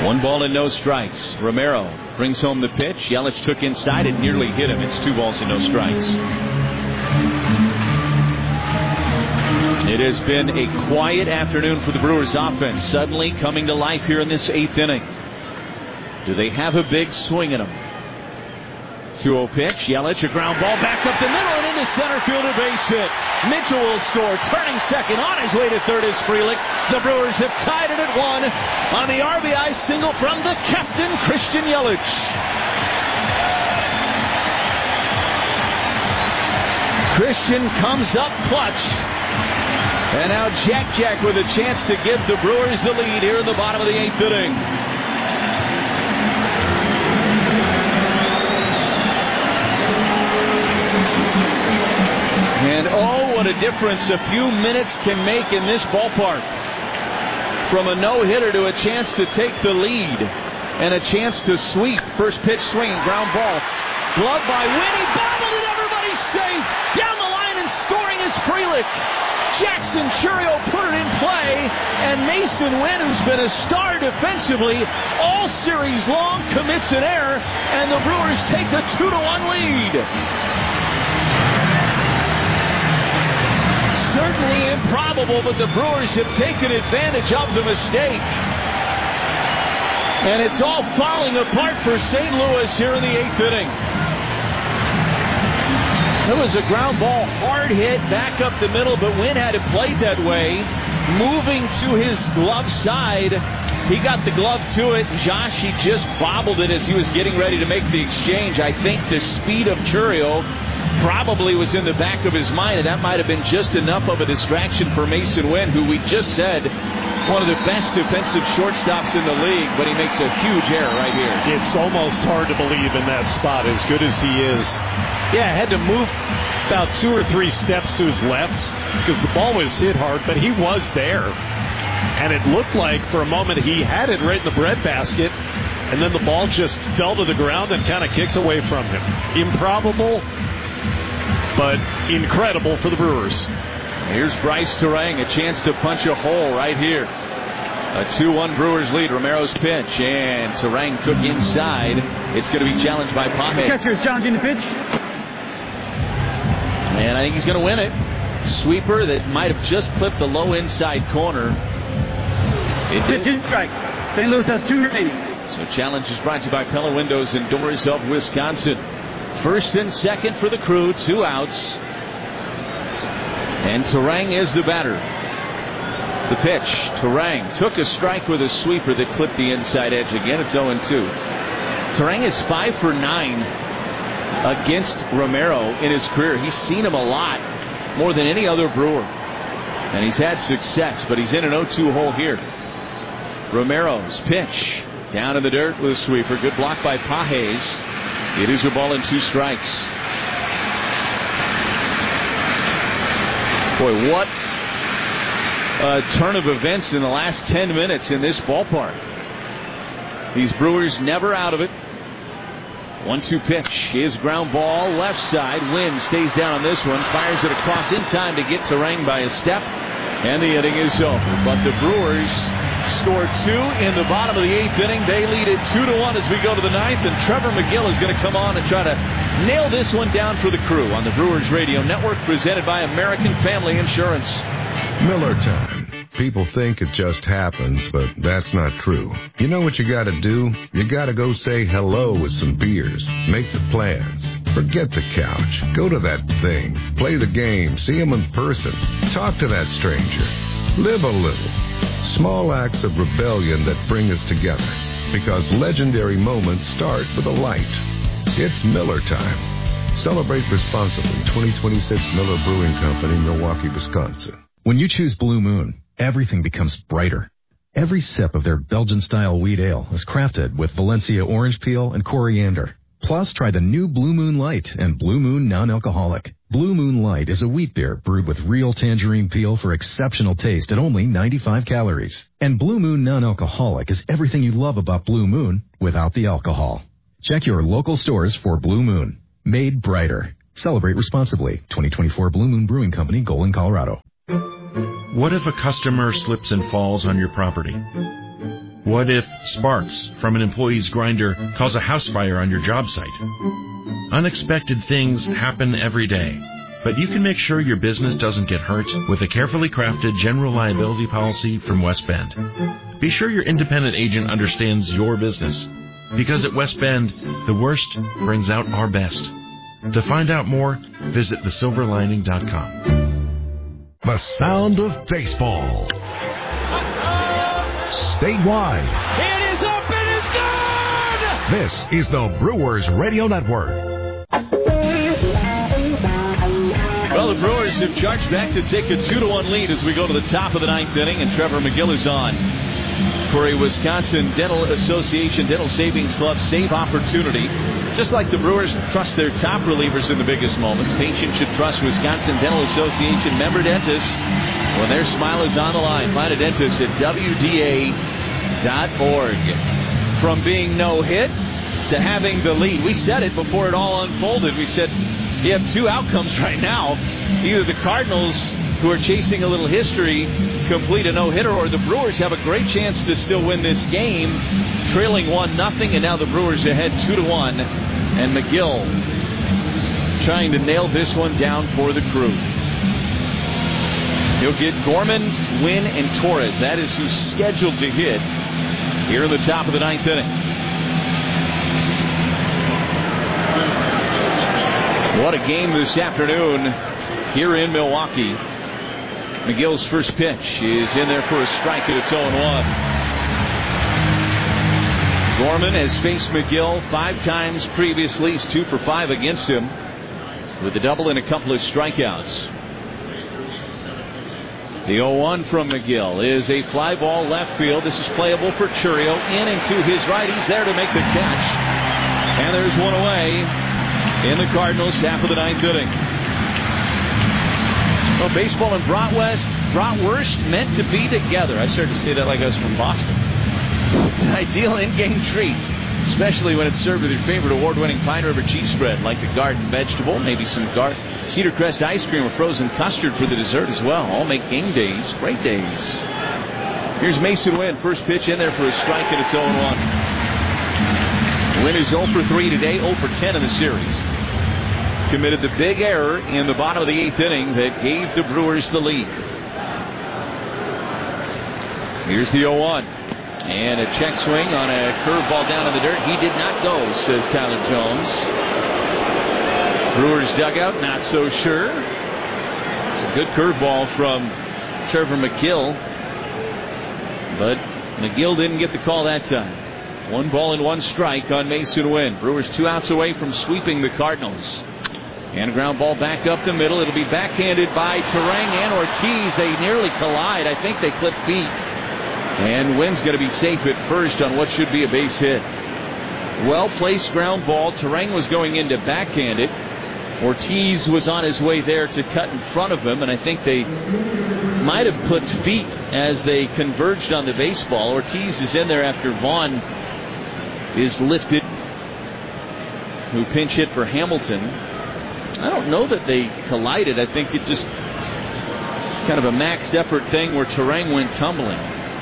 1 ball and no strikes. Romero brings home the pitch. Yelich took inside and nearly hit him. It's 2 balls and no strikes. It has been a quiet afternoon for the Brewers offense, suddenly coming to life here in this 8th inning. Do they have a big swing in them? 2-0 pitch. Yelich, a ground ball back up the middle and into center field, a base hit. Mitchell will score. Turning second on his way to third is Frelick. The Brewers have tied it at 1 on the RBI single from the captain, Christian Yelich. Christian comes up clutch. And now Jack with a chance to give the Brewers the lead here in the bottom of the 8th inning. And oh, what a difference a few minutes can make in this ballpark. From a no-hitter to a chance to take the lead and a chance to sweep. First pitch swinging, ground ball. Glove by Winn, he bobbled it, everybody's safe. Down the line and scoring is Frelick. Jackson Chourio put it in play, and Mason Winn, who's been a star defensively all series long, commits an error, and the Brewers take a 2-1 lead. Certainly improbable, but the Brewers have taken advantage of the mistake. And it's all falling apart for St. Louis here in the 8th inning. It was a ground ball, hard hit, back up the middle, but Winn had it played that way. Moving to his glove side, he got the glove to it. Josh, he just bobbled it as he was getting ready to make the exchange. I think the speed of Chourio probably was in the back of his mind, and that might have been just enough of a distraction for Mason Winn, who we just said one of the best defensive shortstops in the league, but he makes a huge error right here. It's almost hard to believe in that spot, as good as he is. Yeah, had to move about 2 or 3 steps to his left because the ball was hit hard, but he was there. And it looked like for a moment he had it right in the breadbasket, and then the ball just fell to the ground and kind of kicked away from him. Improbable, but incredible for the Brewers. Here's Bryce Turang, a chance to punch a hole right here. A 2-1 Brewers lead. Romero's pitch, and Turang took inside. It's going to be challenged by Pages. Catcher is challenging the pitch. And I think he's going to win it. Sweeper that might have just clipped the low inside corner. It did. Pitch strike. St. Louis has 2 remaining. So challenge is brought to you by Pella Windows and Doors of Wisconsin. First and second for the Crew, 2 outs. And Turang is the batter. The pitch, Turang took a strike with a sweeper that clipped the inside edge again. It's 0-2. Turang is 5 for 9 against Romero in his career. He's seen him a lot, more than any other Brewer. And he's had success, but he's in an 0-2 hole here. Romero's pitch, down in the dirt with a sweeper. Good block by Pages. It is a ball and 2 strikes. Boy, what a turn of events in the last 10 minutes in this ballpark. These Brewers never out of it. 1-2 pitch. His ground ball left side. Winn stays down on this one. Fires it across in time to get Turang by a step. And the inning is over. But the Brewers score 2 in the bottom of the 8th inning. They lead it 2-1 as we go to the 9th. And Trevor McGill is going to come on and try to nail this one down for the Crew on the Brewers Radio Network, presented by American Family Insurance. Miller time. People think it just happens, but that's not true. You know what you gotta do? You gotta go say hello with some beers. Make the plans. Forget the couch. Go to that thing. Play the game. See them in person. Talk to that stranger. Live a little. Small acts of rebellion that bring us together. Because legendary moments start with a light. It's Miller time. Celebrate responsibly. 2026 Miller Brewing Company, Milwaukee, Wisconsin. When you choose Blue Moon, everything becomes brighter. Every sip of their Belgian-style wheat ale is crafted with Valencia orange peel and coriander. Plus, try the new Blue Moon Light and Blue Moon Non-Alcoholic. Blue Moon Light is a wheat beer brewed with real tangerine peel for exceptional taste at only 95 calories. And Blue Moon Non-Alcoholic is everything you love about Blue Moon without the alcohol. Check your local stores for Blue Moon. Made brighter. Celebrate responsibly. 2024 Blue Moon Brewing Company, Golden, Colorado. What if a customer slips and falls on your property? What if sparks from an employee's grinder cause a house fire on your job site? Unexpected things happen every day, but you can make sure your business doesn't get hurt with a carefully crafted general liability policy from West Bend. Be sure your independent agent understands your business, because at West Bend, the worst brings out our best. To find out more, visit thesilverlining.com. The sound of baseball. Statewide. It is up and it's good! This is the Brewers Radio Network. Well, the Brewers have charged back to take a 2-1 lead as we go to the top of the 9th inning, and Trevor McGill is on for a Wisconsin Dental Association Dental Savings Club save opportunity. Just like the Brewers trust their top relievers in the biggest moments, patients should trust Wisconsin Dental Association member dentists when their smile is on the line. Find a dentist at WDA.org. From being no hit to having the lead. We said it before it all unfolded. We said you have two outcomes right now. Either the Cardinals, who are chasing a little history, complete a no-hitter, or the Brewers have a great chance to still win this game, trailing 1-0, and now the Brewers ahead 2-1, and McGill trying to nail this one down for the Crew. He'll get Gorman, Wynn, and Torres. That is who's scheduled to hit here in the top of the 9th inning. What a game this afternoon here in Milwaukee. McGill's first pitch is in there for a strike, and it's 0-1. Gorman has faced McGill 5 times previously. He's 2 for 5 against him with a double and a couple of strikeouts. The 0-1 from McGill is a fly ball left field. This is playable for Churio. In and to his right. He's there to make the catch. And there's one away in the Cardinals' half of the 9th inning. Well, baseball and bratwurst meant to be together. I started to say that like I was from Boston. It's an ideal in-game treat, especially when it's served with your favorite award-winning Pine River cheese spread, like the garden vegetable, maybe some Cedar Crest ice cream or frozen custard for the dessert as well. All make game days great days. Here's Mason Wynn. First pitch in there for a strike, and it's 0-1. Wynn is 0 for 3 today, 0 for 10 in the series. Committed the big error in the bottom of the 8th inning that gave the Brewers the lead. Here's the 0-1. And a check swing on a curveball down in the dirt. He did not go, says Tyler Jones. Brewers dugout, not so sure. It's a good curveball from Trevor McGill. But McGill didn't get the call that time. 1 ball and 1 strike on Mason Wynn. Brewers 2 outs away from sweeping the Cardinals. And a ground ball back up the middle. It'll be backhanded by Terang and Ortiz. They nearly collide. I think they clip feet. And Wynn's going to be safe at first on what should be a base hit. Well-placed ground ball. Terang was going in to backhand it. Ortiz was on his way there to cut in front of him, and I think they might have clipped feet as they converged on the baseball. Ortiz is in there after Vaughn is lifted, who pinch hit for Hamilton. I don't know that they collided. I think it just kind of a max effort thing where Terang went tumbling.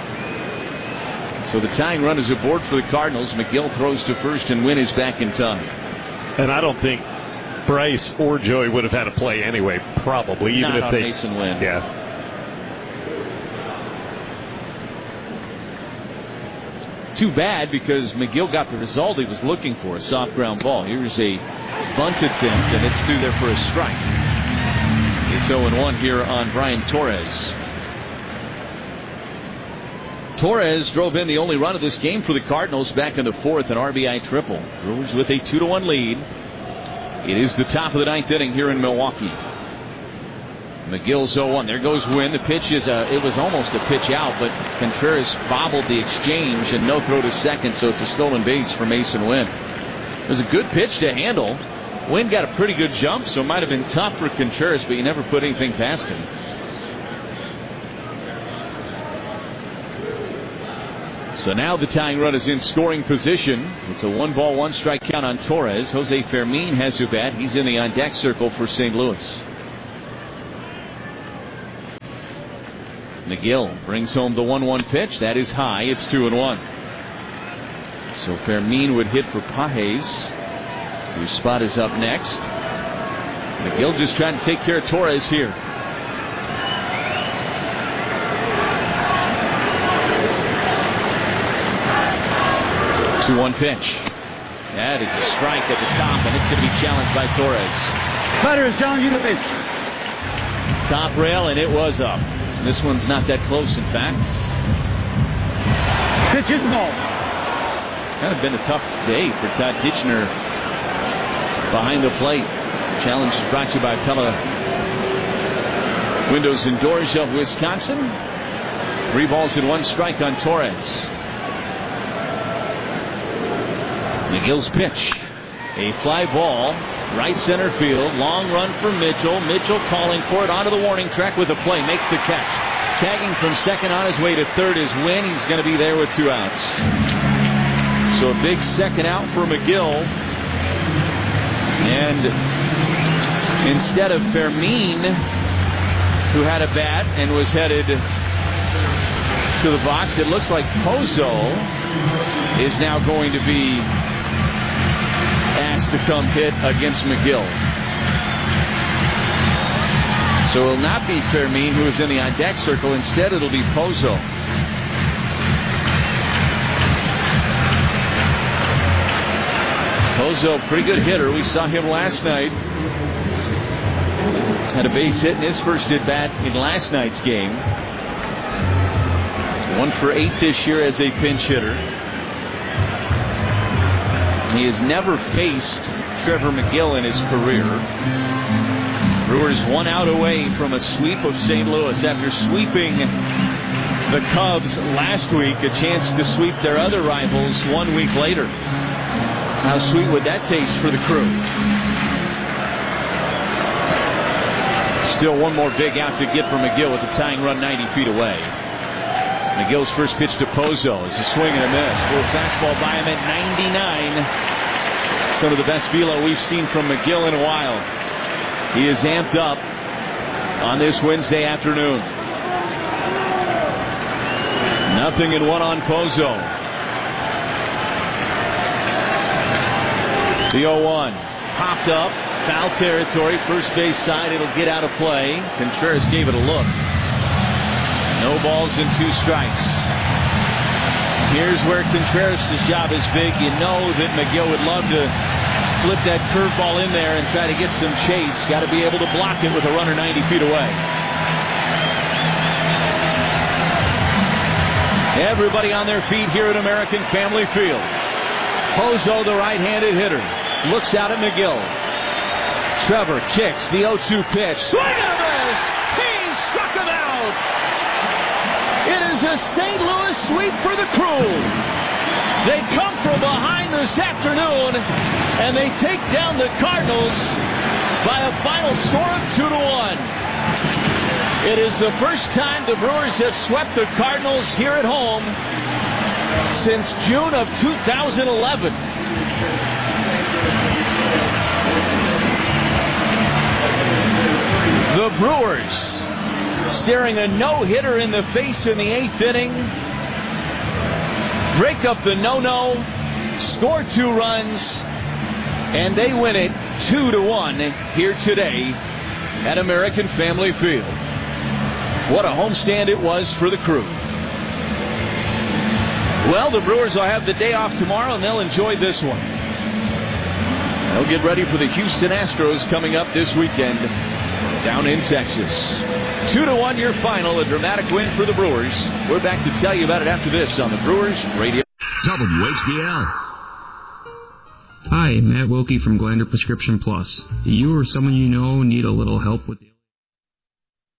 So the tying run is aboard for the Cardinals. McGill throws to first, and Wynn is back in time. And I don't think Bryce or Joey would have had a play anyway, probably, even not if on they. Mason Wynn. Yeah. Too bad, because McGill got the result he was looking for, a soft ground ball. Here's a bunt attempt, and it's through there for a strike. It's 0-1 here on Brian Torres. Torres drove in the only run of this game for the Cardinals back in the 4th, an RBI triple. Brewers with a 2-1 lead. It is the top of the 9th inning here in Milwaukee. McGill's 0-1. There goes Wynn. The pitch is it was almost a pitch out, but Contreras bobbled the exchange and no throw to second, so it's a stolen base for Mason Wynn. It was a good pitch to handle. Wynn got a pretty good jump, so it might have been tough for Contreras, but you never put anything past him. So now the tying run is in scoring position. It's a 1 ball, 1 strike count on Torres. Jose Fermin has the bat. He's in the on deck circle for St. Louis. McGill brings home the 1-1 pitch. That is high. It's 2-1. So Fermin would hit for Pages, whose spot is up next. McGill just trying to take care of Torres here. 2-1 pitch. That is a strike at the top, and it's going to be challenged by Torres. Batter is challenging the pitch. Top rail, and it was up. This one's not that close, in fact. Pitch is ball. Kind of been a tough day for Todd Tichenor behind the plate. Challenge is brought to you by Pella Windows and Doors of Wisconsin. 3 balls and 1 strike on Torres. McGill's pitch. A fly ball, right center field. Long run for Mitchell. Mitchell calling for it onto the warning track with a play. Makes the catch. Tagging from second on his way to third is Wynn. He's going to be there with 2 outs. So a big second out for McGill. And instead of Fermin, who had a bat and was headed to the box, it looks like Pozo is now going to be asked to come hit against McGill. So it will not be Fermin who is in the on-deck circle. Instead, it'll be Pozo. Pozo, pretty good hitter. We saw him last night. Had a base hit in his first at-bat in last night's game. 1 for 8 this year as a pinch hitter. He has never faced Trevor McGill in his career. Brewers 1 out away from a sweep of St. Louis after sweeping the Cubs last week. A chance to sweep their other rivals 1 week later. How sweet would that taste for the Crew? Still 1 more big out to get from McGill with the tying run 90 feet away. McGill's first pitch to Pozo is a swing and a miss. Full fastball by him at 99. Some of the best velo we've seen from McGill in a while. He is amped up on this Wednesday afternoon. 0-1 on Pozo. The 0-1 popped up, foul territory, first base side. It'll get out of play. Contreras gave it a look. No balls and 2 strikes. Here's where Contreras' job is big. You know that McGill would love to flip that curveball in there and try to get some chase. Got to be able to block it with a runner 90 feet away. Everybody on their feet here at American Family Field. Pozo, the right-handed hitter, looks out at McGill. Trevor kicks the 0-2 pitch. Swing and a miss! He struck him out! It is a St. Louis sweep for the Crew. They come from behind this afternoon, and they take down the Cardinals by a final score of 2-1. It is the first time the Brewers have swept the Cardinals here at home since June of 2011. The Brewers staring a no-hitter in the face in the 8th inning. Break up the no-no, score 2 runs, and they win it 2-1 here today at American Family Field. What a homestand it was for the Crew. Well, the Brewers will have the day off tomorrow, and they'll enjoy this one. They'll get ready for the Houston Astros coming up this weekend down in Texas. 2-1 your final, a dramatic win for the Brewers. We're back to tell you about it after this on the Brewers Radio. WHBL. Hi, Matt Wilkie from Glander Prescription Plus. You or someone you know need a little help with the